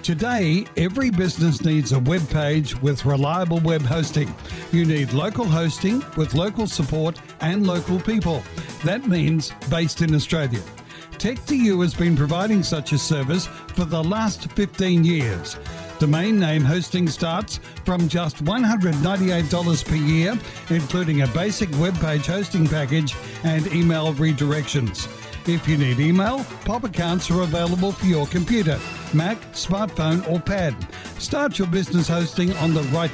Today, every business needs a web page with reliable web hosting. You need local hosting with local support and local people. That means based in Australia. Tech2U has been providing such a service for the last 15 years. Domain name hosting starts from just $198 per year, including a basic web page hosting package and email redirections. If you need email, POP accounts are available for your computer, Mac, smartphone or pad. Start your business hosting on the right